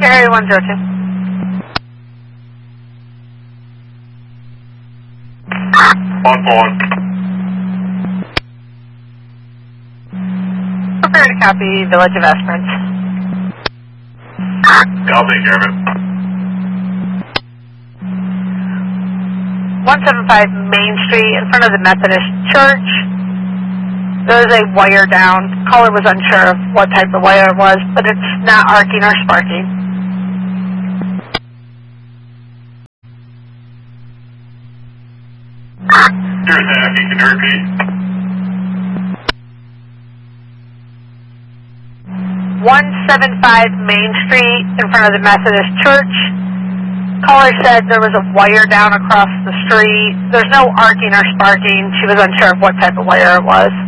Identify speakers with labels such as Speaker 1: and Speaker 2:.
Speaker 1: Area 102.
Speaker 2: On.
Speaker 1: Prepare to copy Village of Esperance.
Speaker 2: I'll take care of it.
Speaker 1: 175 Main Street in front of the Methodist Church. There's a wire down. Caller was unsure of what type of wire it was, but it's not arcing or sparking.
Speaker 2: Here's Zach, can you repeat?
Speaker 1: 175 Main Street in front of the Methodist Church. Caller said there was a wire down across the street. There's no arcing or sparking. She was unsure of what type of wire it was.